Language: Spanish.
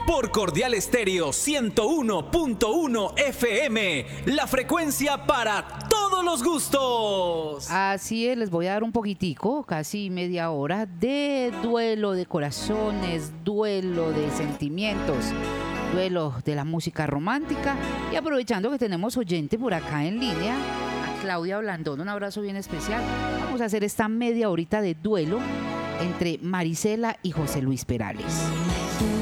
por Cordial Estéreo 101.1 FM, la frecuencia para todos los gustos. Así es, les voy a dar un poquitico, casi media hora, de duelo de corazones, duelo de sentimientos, duelo de la música romántica. Y aprovechando que tenemos oyente por acá en línea, a Claudia Blandón, un abrazo bien especial. Vamos a hacer esta media horita de duelo entre Marisela y José Luis Perales.